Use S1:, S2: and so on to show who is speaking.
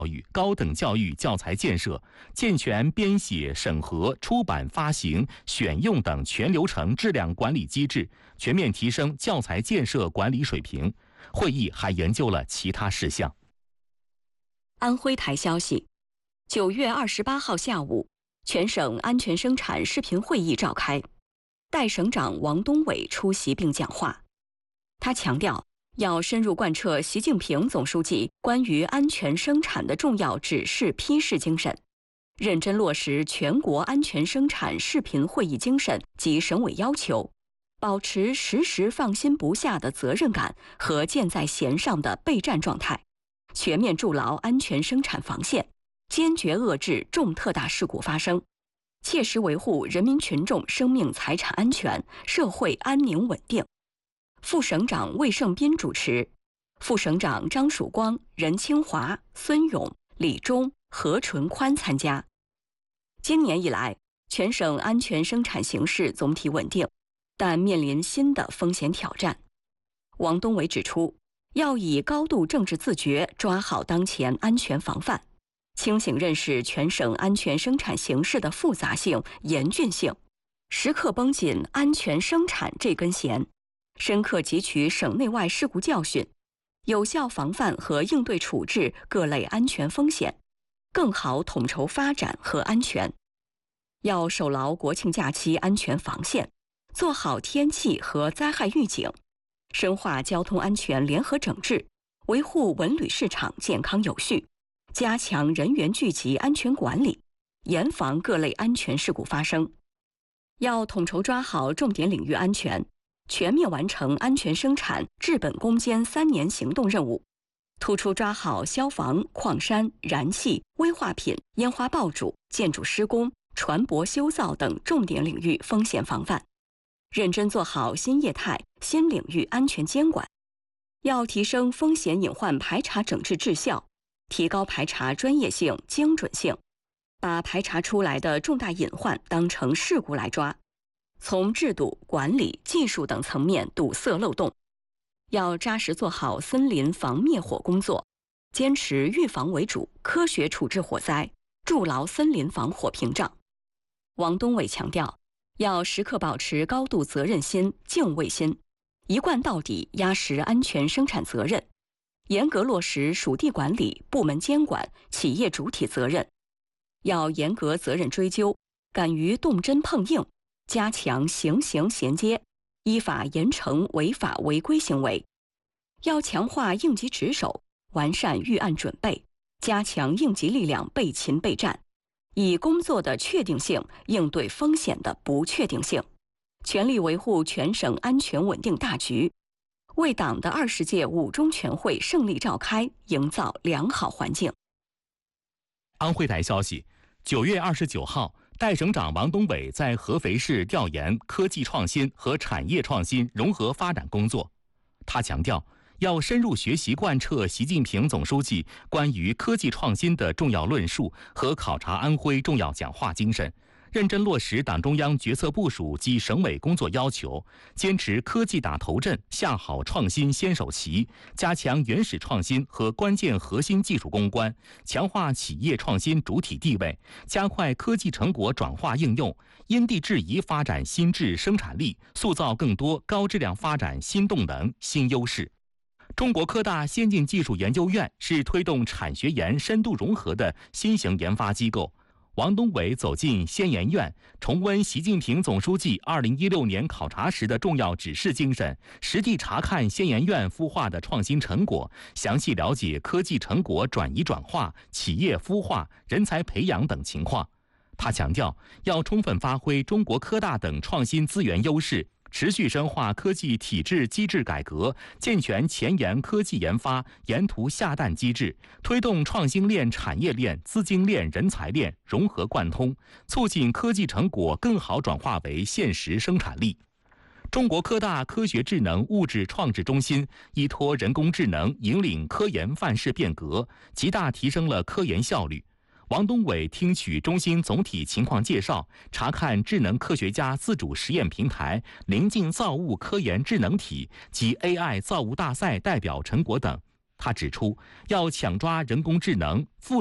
S1: 高等教育教材建设，健全编写、审核、出版、发行、选用等全流程质量管理机制，全面提升教材建设管理水平。会议还研究了其他事项。
S2: 安徽台消息，9月28号下午，全省安全生产视频会议召开，代省长王东伟出席并讲话。他强调，要深入贯彻习近平总书记关于安全生产的重要指示批示精神，认真落实全国安全生产视频会议精神及省委要求，保持时时放心不下的责任感和箭在弦上的备战状态，全面筑牢安全生产防线，坚决遏制重特大事故发生，切实维护人民群众生命财产安全、社会安宁稳定。副省长魏胜斌主持，副省长张曙光、任清华、孙勇、李忠、何纯宽参加。今年以来，全省安全生产形势总体稳定，但面临新的风险挑战。王东伟指出，要以高度政治自觉抓好当前安全防范，清醒认识全省安全生产形势的复杂性、严峻性，时刻绷紧安全生产这根弦，深刻汲取省内外事故教训，有效防范和应对处置各类安全风险，更好统筹发展和安全。要守牢国庆假期安全防线，做好天气和灾害预警，深化交通安全联合整治，维护文旅市场健康有序，加强人员聚集安全管理，严防各类安全事故发生。要统筹抓好重点领域安全，全面完成安全生产治本攻坚3年行动任务，突出抓好消防、矿山、燃气、危化品、烟花爆竹、建筑施工、船舶修造等重点领域风险防范，认真做好新业态、新领域安全监管。要提升风险隐患排查整治质效，提高排查专业性、精准性，把排查出来的重大隐患当成事故来抓，从制度、管理、技术等层面堵塞漏洞。要扎实做好森林防灭火工作，坚持预防为主，科学处置火灾，筑牢森林防火屏障。王东伟强调，要时刻保持高度责任心、敬畏心，一贯到底压实安全生产责任，严格落实属地管理、部门监管、企业主体责任。要严格责任追究，敢于动真碰硬，加强刑刑衔接，依法严惩违法违规行为。要强化应急值守，完善预案准备，加强应急力量备勤备战，以工作的确定性应对风险的不确定性，全力维护全省安全稳定大局，为党的20届5中全会胜利召开营造良好环境。
S1: 安徽台消息，9月29号，代省长王东伟在合肥市调研科技创新和产业创新融合发展工作。他强调，要深入学习贯彻习近平总书记关于科技创新的重要论述和考察安徽重要讲话精神，认真落实党中央决策部署及省委工作要求，坚持科技打头阵，下好创新先手棋，加强原始创新和关键核心技术攻关，强化企业创新主体地位，加快科技成果转化应用，因地制宜发展新质生产力，塑造更多高质量发展新动能、新优势。中国科大先进技术研究院是推动产学研深度融合的新型研发机构。王东伟走进先研院，重温习近平总书记2016年考察时的重要指示精神，实地查看先研院孵化的创新成果，详细了解科技成果转移转化、企业孵化、人才培养等情况。他强调，要充分发挥中国科大等创新资源优势，持续深化科技体制机制改革，健全前沿科技研发沿途下蛋机制，推动创新链、产业链、资金链、人才链融合贯通，促进科技成果更好转化为现实生产力。中国科大科学智能物质创制中心依托人工智能引领科研范式变革，极大提升了科研效率。王东伟听取中心总体情况介绍，查看智能科学家自主实验平台、临近造物科研智能体及 AI 造物大赛代表成果等。 他指出，要抢抓人工智能、